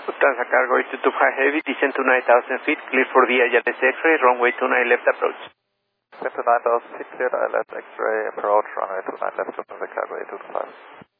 Lufthansa Cargo 8225 Heavy, descend to 9,000 feet, clear for the ILS X-ray, runway 29 left approach. Descend to 9,000 feet, cleared ILS X-ray, approach, runway 29 left, Lufthansa Cargo 8225.